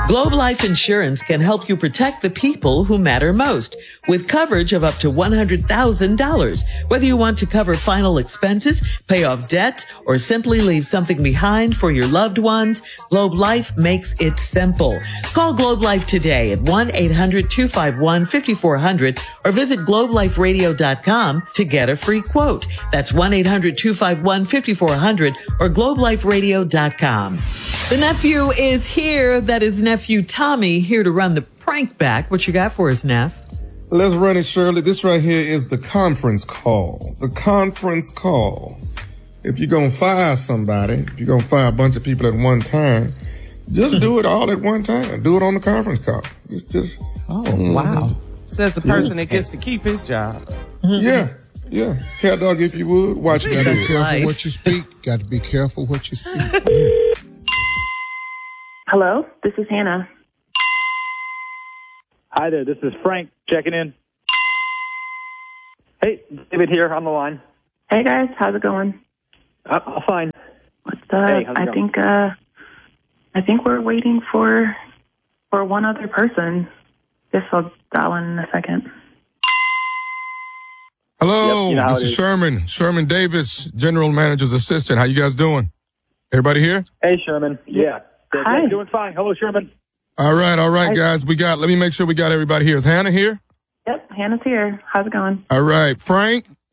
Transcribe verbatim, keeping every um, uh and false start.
Globe Life Insurance can help you protect the people who matter most with coverage of up to one hundred thousand dollars. Whether you want to cover final expenses, pay off debt, or simply leave something behind for your loved ones, Globe Life makes it simple. Call Globe Life today at one eight hundred two five one five four zero zero or visit globe life radio dot com to get a free quote. That's one eight hundred two five one five four zero zero or globe life radio dot com. The nephew is here. That is nephew Tommy, here to run the prank back. What you got for us, Neff? Let's run it, Shirley. This right here is the conference call. The conference call. If you're going to fire somebody, if you're going to fire a bunch of people at one time, just do it all at one time. Do it on the conference call. Just, just. Oh, mm-hmm. Wow. Says the person yeah. that gets to keep his job. Mm-hmm. Yeah. Yeah. Cat dog, if you would, watch it. You gotta be careful what you speak. Got to be careful what you speak. Hello, this is Hannah. Hi there, this is Frank checking in. Hey, David here on the line. Hey guys, how's it going? Uh, I'm fine. What's uh, hey, how's it I going? think uh, I think we're waiting for for one other person. Guess I'll dial in in a second. Hello, yep, you know this is, is Sherman. Sherman Davis, General Manager's assistant. How you guys doing? Everybody here? Hey, Sherman. Yeah. Hi. Yeah, doing fine. Hello, Sherman. All right, all right, Hi. guys. We got, let me make sure we got everybody here. Is Hannah here? Yep, Hannah's here. How's it going? All right. Frank,